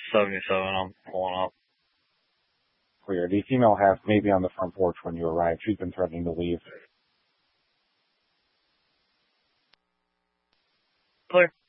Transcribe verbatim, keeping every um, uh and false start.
seventy-seven, I'm pulling up. Clear. The female has maybe on the front porch when you arrive. She's been threatening to leave. Clear.